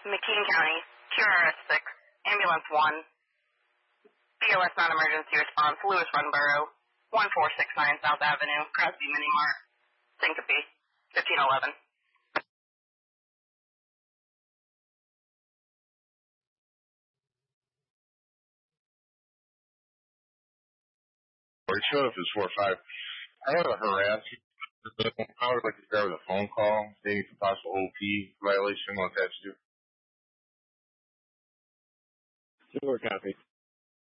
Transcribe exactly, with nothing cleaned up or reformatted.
McKean County, Q R S six, Ambulance one, B O S non-emergency response, Lewis Run Borough, one four six nine South Avenue, Crosby Mini Mart, Syncope, fifteen eleven. Or it showed up as four or five. I have a harassment. I would like to start with a phone call stating some possible O P violation. What that's do? Sure, copy.